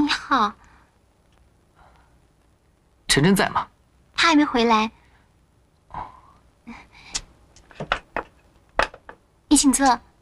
你好。 晨晨在吗？ 他还没回来。你请坐。